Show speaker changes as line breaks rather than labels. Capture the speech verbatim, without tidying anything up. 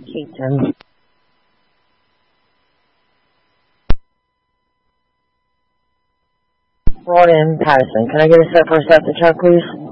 Keaton. Roll in Patterson. Can I get a set for a set the truck, please?